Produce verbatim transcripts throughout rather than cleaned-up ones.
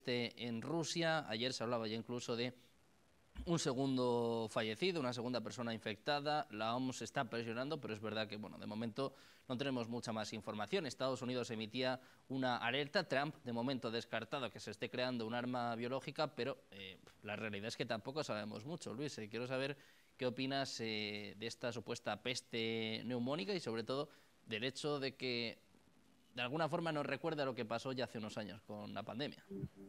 en Rusia. Ayer se hablaba ya incluso de un segundo fallecido, una segunda persona infectada. La O M S está presionando, pero es verdad que, bueno, de momento no tenemos mucha más información. Estados Unidos emitía una alerta, Trump de momento ha descartado que se esté creando un arma biológica, pero eh, la realidad es que tampoco sabemos mucho. Luis, eh, quiero saber qué opinas eh, de esta supuesta peste neumónica y sobre todo del hecho de que de alguna forma nos recuerda lo que pasó ya hace unos años con la pandemia.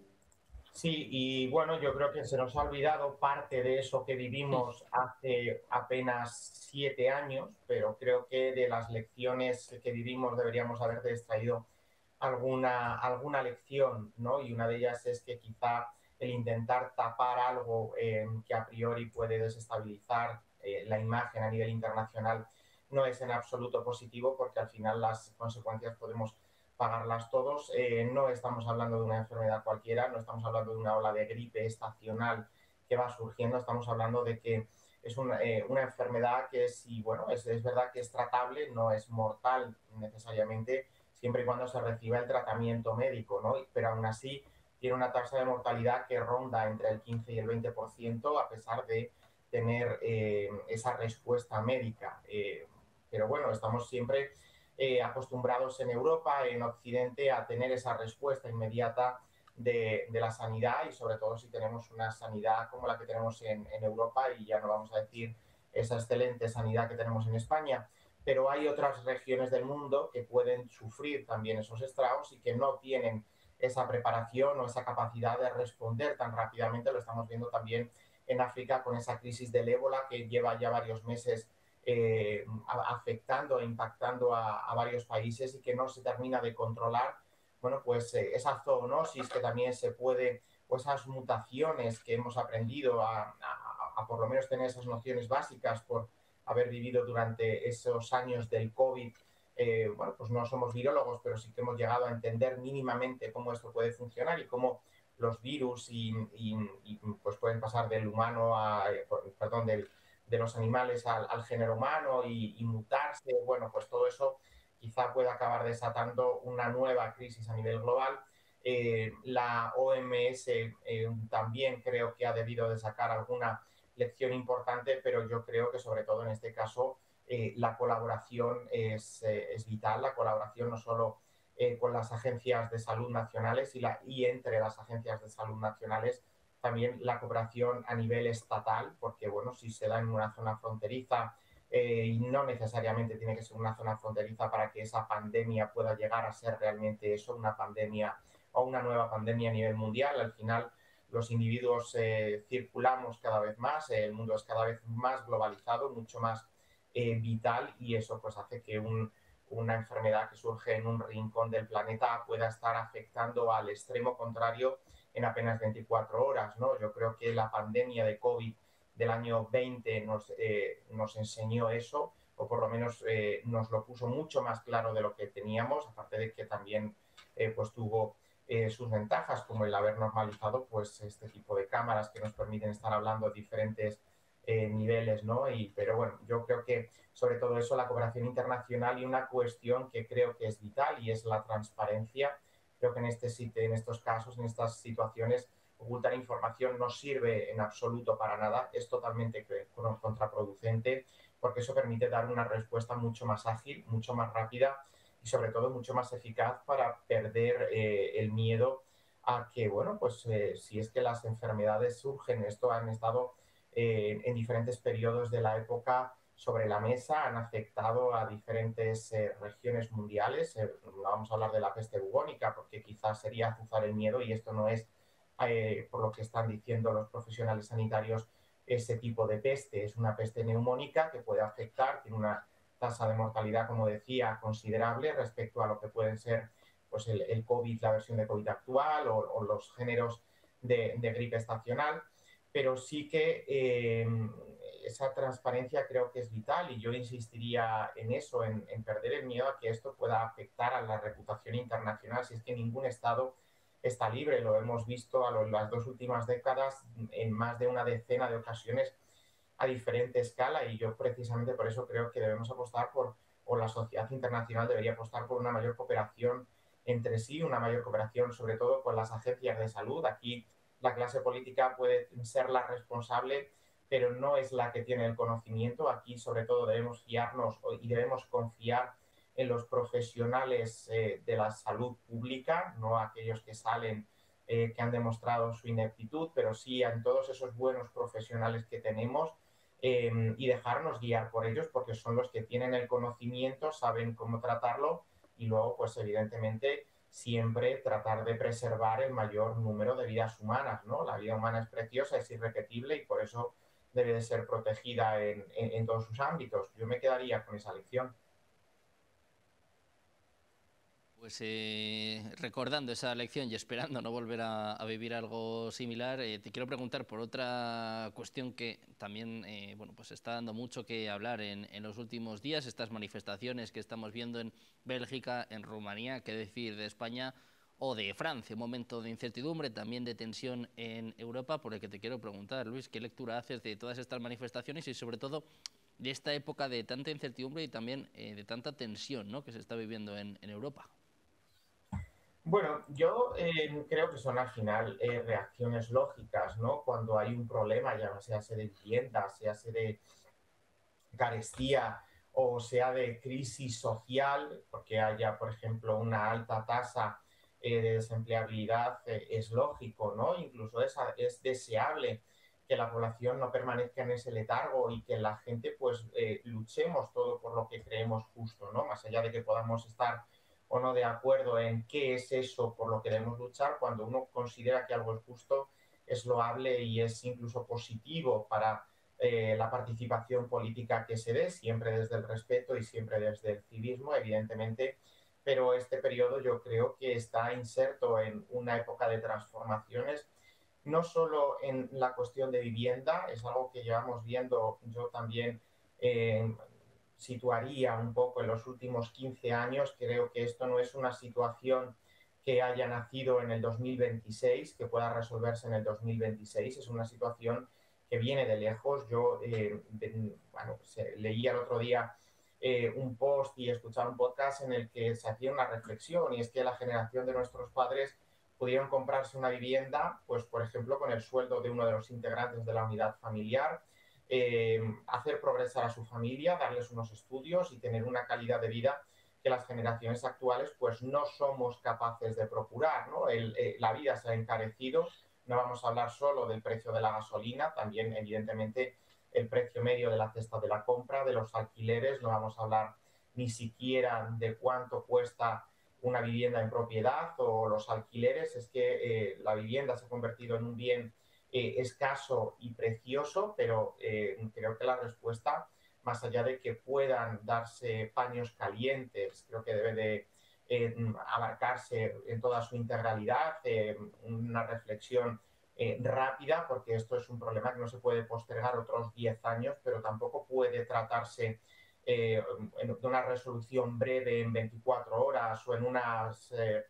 Sí, y bueno, yo creo que se nos ha olvidado parte de eso que vivimos hace apenas siete años, pero creo que de las lecciones que vivimos deberíamos haber extraído alguna, alguna lección, ¿no? Y una de ellas es que quizá el intentar tapar algo eh, que a priori puede desestabilizar eh, la imagen a nivel internacional no es en absoluto positivo, porque al final las consecuencias podemos pagarlas todos. Eh, no estamos hablando de una enfermedad cualquiera, no estamos hablando de una ola de gripe estacional que va surgiendo, estamos hablando de que es una, eh, una enfermedad que es, y bueno, es, es verdad que es tratable, no es mortal necesariamente, siempre y cuando se reciba el tratamiento médico, ¿no? Pero aún así tiene una tasa de mortalidad que ronda entre el quince y el veinte por ciento a pesar de tener eh, esa respuesta médica. Eh, pero bueno, estamos siempre eh, acostumbrados en Europa, en Occidente, a tener esa respuesta inmediata de, de, la sanidad, y sobre todo si tenemos una sanidad como la que tenemos en, en Europa, y ya no vamos a decir esa excelente sanidad que tenemos en España. Pero hay otras regiones del mundo que pueden sufrir también esos estragos y que no tienen esa preparación o esa capacidad de responder tan rápidamente. Lo estamos viendo también en África con esa crisis del ébola que lleva ya varios meses eh, afectando e impactando a, a varios países y que no se termina de controlar. Bueno, pues eh, esa zoonosis que también se puede, o esas mutaciones que hemos aprendido a, a, a por lo menos tener esas nociones básicas por haber vivido durante esos años del COVID. Eh, bueno, pues no somos virólogos, pero sí que hemos llegado a entender mínimamente cómo esto puede funcionar y cómo los virus y, y, y pues pueden pasar del humano a, perdón, del, de los animales al, al género humano y, y mutarse. Bueno, pues todo eso quizá pueda acabar desatando una nueva crisis a nivel global. Eh, la O M S eh, también creo que ha debido de sacar alguna lección importante, pero yo creo que sobre todo en este caso eh, la colaboración es, eh, es vital, la colaboración no solo eh, con las agencias de salud nacionales y, la, y entre las agencias de salud nacionales, también la cooperación a nivel estatal, porque bueno, si se da en una zona fronteriza, eh, y no necesariamente tiene que ser una zona fronteriza para que esa pandemia pueda llegar a ser realmente eso, una pandemia o una nueva pandemia a nivel mundial. Al final los individuos eh, circulamos cada vez más, eh, el mundo es cada vez más globalizado, mucho más eh, vital, y eso pues hace que un, una enfermedad que surge en un rincón del planeta pueda estar afectando al extremo contrario en apenas veinticuatro horas, ¿no? Yo creo que la pandemia de COVID del año veinte nos, eh, nos enseñó eso, o por lo menos eh, nos lo puso mucho más claro de lo que teníamos, aparte de que también eh, pues tuvo eh, sus ventajas, como el haber normalizado pues este tipo de cámaras que nos permiten estar hablando de diferentes eh, niveles, ¿no? Y, pero bueno, yo creo que sobre todo eso, la cooperación internacional, y una cuestión que creo que es vital, y es la transparencia. Creo que en, este, en estos casos, en estas situaciones, ocultar información no sirve en absoluto para nada, es totalmente contraproducente, porque eso permite dar una respuesta mucho más ágil, mucho más rápida y sobre todo mucho más eficaz para perder eh, el miedo a que, bueno, pues eh, si es que las enfermedades surgen, esto han estado eh, en diferentes periodos de la época sobre la mesa, han afectado a diferentes eh, regiones mundiales. Eh, no vamos a hablar de la peste bubónica porque quizás sería azuzar el miedo, y esto no es, eh, por lo que están diciendo los profesionales sanitarios, ese tipo de peste. Es una peste neumónica que puede afectar, tiene una tasa de mortalidad, como decía, considerable respecto a lo que pueden ser pues el, el COVID, la versión de COVID actual, o, o los géneros de, de gripe estacional. Pero sí que eh, esa transparencia creo que es vital, y yo insistiría en eso, en, en perder el miedo a que esto pueda afectar a la reputación internacional, si es que ningún Estado está libre. Lo hemos visto a lo, las dos últimas décadas en más de una decena de ocasiones a diferente escala, y yo precisamente por eso creo que debemos apostar por, o la sociedad internacional debería apostar por una mayor cooperación entre sí, una mayor cooperación sobre todo con las agencias de salud. Aquí la clase política puede ser la responsable, pero no es la que tiene el conocimiento. Aquí sobre todo debemos fiarnos y debemos confiar en los profesionales eh, de la salud pública, no aquellos que salen, eh, que han demostrado su ineptitud, pero sí en todos esos buenos profesionales que tenemos, eh, y dejarnos guiar por ellos porque son los que tienen el conocimiento, saben cómo tratarlo y luego, pues evidentemente, siempre tratar de preservar el mayor número de vidas humanas, ¿no? La vida humana es preciosa, es irrepetible y por eso debe de ser protegida en, en, en todos sus ámbitos. Yo me quedaría con esa lección. Pues eh, recordando esa lección y esperando no volver a, a vivir algo similar, eh, te quiero preguntar por otra cuestión que también eh, bueno, pues está dando mucho que hablar en, en los últimos días, estas manifestaciones que estamos viendo en Bélgica, en Rumanía, qué decir de España o de Francia, un momento de incertidumbre, también de tensión en Europa, por el que te quiero preguntar, Luis, ¿qué lectura haces de todas estas manifestaciones y sobre todo de esta época de tanta incertidumbre y también eh, de tanta tensión, ¿no?, que se está viviendo en, en Europa? Bueno, yo eh, creo que son al final eh, reacciones lógicas, ¿no? Cuando hay un problema, ya sea de vivienda, sea de carestía o sea de crisis social, porque haya, por ejemplo, una alta tasa eh, de desempleabilidad, eh, es lógico, ¿no? Incluso es, es deseable que la población no permanezca en ese letargo y que la gente, pues, eh, luchemos todo por lo que creemos justo, ¿no? Más allá de que podamos estar o no de acuerdo en qué es eso por lo que debemos luchar, cuando uno considera que algo es justo, es loable y es incluso positivo para eh, la participación política que se dé, siempre desde el respeto y siempre desde el civismo, evidentemente, pero este periodo yo creo que está inserto en una época de transformaciones, no solo en la cuestión de vivienda, es algo que llevamos viendo, yo también eh, situaría un poco en los últimos quince años. Creo que esto no es una situación que haya nacido en el dos mil veintiséis, que pueda resolverse en el dos mil veintiséis, es una situación que viene de lejos. Yo eh, de, bueno, pues, eh, leí el otro día eh, un post y escuchaba un podcast en el que se hacía una reflexión, y es que la generación de nuestros padres pudieron comprarse una vivienda, pues por ejemplo, con el sueldo de uno de los integrantes de la unidad familiar, eh, hacer progresar a su familia, darles unos estudios y tener una calidad de vida que las generaciones actuales pues no somos capaces de procurar, ¿no? El, eh, la vida se ha encarecido, no vamos a hablar solo del precio de la gasolina, también evidentemente el precio medio de la cesta de la compra, de los alquileres, no vamos a hablar ni siquiera de cuánto cuesta una vivienda en propiedad o los alquileres. Es que eh, la vivienda se ha convertido en un bien eh, escaso y precioso, pero eh, creo que la respuesta, más allá de que puedan darse paños calientes, creo que debe de eh, abarcarse en toda su integralidad, eh, una reflexión eh, rápida, porque esto es un problema que no se puede postergar otros diez años, pero tampoco puede tratarse eh, de una resolución breve en veinticuatro horas o en unas eh,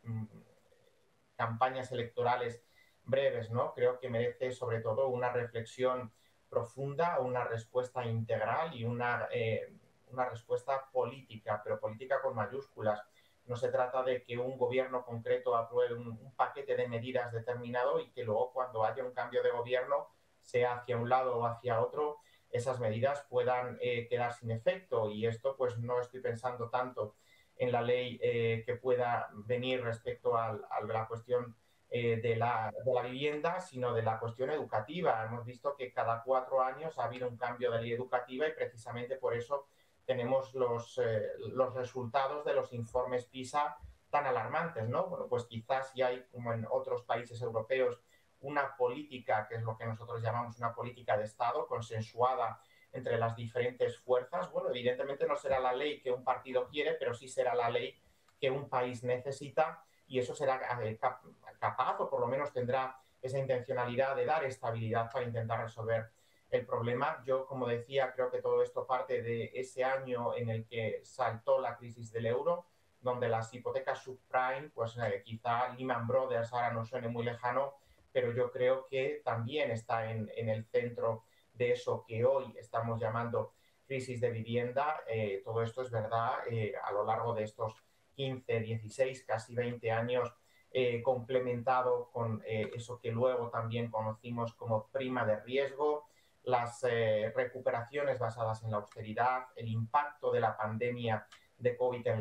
campañas electorales breves, ¿no? Creo que merece sobre todo una reflexión profunda, una respuesta integral y una, eh, una respuesta política, pero política con mayúsculas. No se trata de que un gobierno concreto apruebe un, un paquete de medidas determinado y que luego cuando haya un cambio de gobierno, sea hacia un lado o hacia otro, esas medidas puedan eh, quedar sin efecto. Y esto pues no estoy pensando tanto en la ley eh, que pueda venir respecto al, a la cuestión eh, de, la, de la vivienda, sino de la cuestión educativa. Hemos visto que cada cuatro años ha habido un cambio de ley educativa y precisamente por eso tenemos los, eh, los resultados de los informes PISA tan alarmantes, ¿no? Bueno, pues quizás si hay, como en otros países europeos, una política, que es lo que nosotros llamamos una política de Estado, consensuada entre las diferentes fuerzas. Bueno, evidentemente no será la ley que un partido quiere, pero sí será la ley que un país necesita, y eso será capaz, o por lo menos tendrá esa intencionalidad de dar estabilidad para intentar resolver el problema. Yo, como decía, creo que todo esto parte de ese año en el que saltó la crisis del euro, donde las hipotecas subprime, pues eh, quizá Lehman Brothers ahora no suene muy lejano, pero yo creo que también está en, en el centro de eso que hoy estamos llamando crisis de vivienda. Eh, todo esto es verdad eh, a lo largo de estos quince, dieciséis, casi veinte años, eh, complementado con eh, eso que luego también conocimos como prima de riesgo, las eh, recuperaciones basadas en la austeridad, el impacto de la pandemia de COVID en la